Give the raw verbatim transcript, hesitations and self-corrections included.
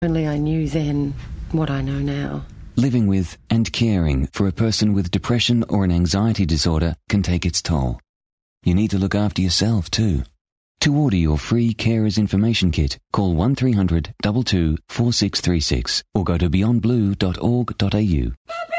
Only I knew then what I know now. Living with and caring for a person with depression or an anxiety disorder can take its toll. You need to look after yourself too. To order your free Carers Information Kit, call one three hundred two two four six three six or go to beyond blue dot org dot a u.